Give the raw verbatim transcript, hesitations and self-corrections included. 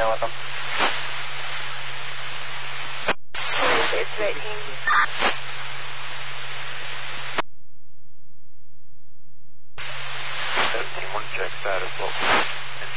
now with them. twenty-six eighteen. seventeen, one check status, local.